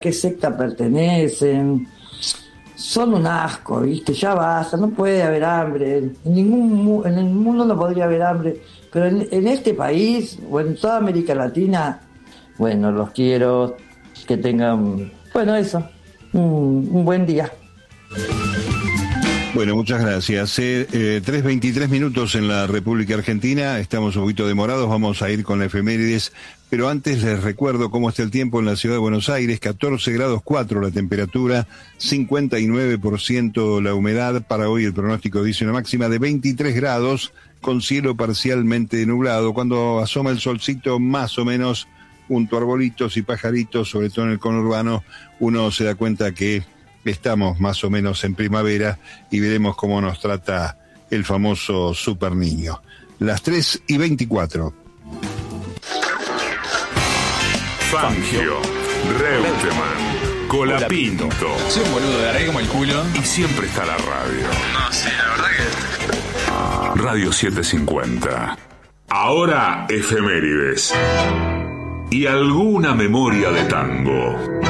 qué secta pertenecen. Son un asco, ¿viste? Ya basta, no puede haber hambre. En el mundo no podría haber hambre. Pero en este país, o en toda América Latina, bueno, los quiero. Que tengan, bueno, eso, un buen día. Bueno, muchas gracias. 3:23 minutos en la República Argentina. Estamos un poquito demorados, vamos a ir con la efemérides. Pero antes les recuerdo cómo está el tiempo en la ciudad de Buenos Aires. 14 grados 4 la temperatura, 59% la humedad. Para hoy el pronóstico dice una máxima de 23 grados con cielo parcialmente nublado. Cuando asoma el solcito, más o menos junto a arbolitos y pajaritos, sobre todo en el conurbano, uno se da cuenta que estamos más o menos en primavera y veremos cómo nos trata el famoso super niño. Las 3:24. Fangio, Reutemann, Colapinto. Soy un boludo, de arreglo como el culo. Y siempre está la radio. No, sí, la verdad que... Radio 750. Ahora efemérides. Y alguna memoria de tango.